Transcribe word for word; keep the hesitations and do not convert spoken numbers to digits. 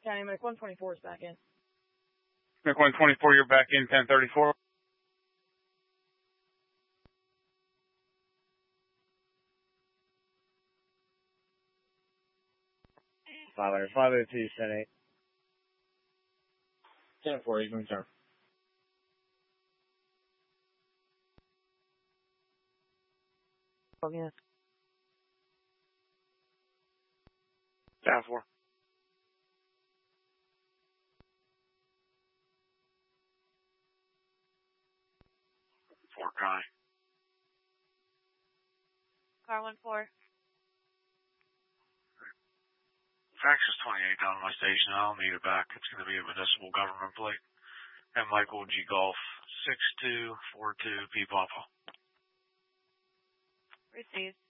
County, Mech one twenty-four is back in. Mech one twenty-four, you're back in ten thirty-four. five oh five oh two, ten eight. ten four, you can return. Oh, yes. Down four. Four, Connie. Car one four. Fax is twenty-eight down my station. I'll need it back. It's going to be a municipal government plate. And Michael G. Golf, six two four two P Papa. Received.